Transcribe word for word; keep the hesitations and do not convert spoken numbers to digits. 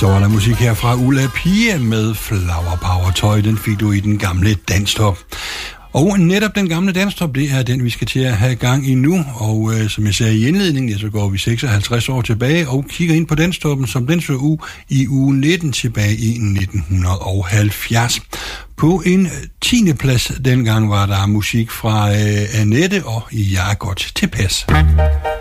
Så var der musik her fra Ulla Pia med Flower Power Toy. Den fik du i den gamle danstop. Og netop den gamle danstop, det er den, vi skal til at have gang i nu. Og øh, som jeg sagde i indledningen, ja, så går vi seksoghalvtreds år tilbage og kigger ind på danstoppen, som den så ud i uge nitten tilbage i nitten halvfjerds. På en tiende plads dengang var der musik fra øh, Annette og Jeg er godt tilpas.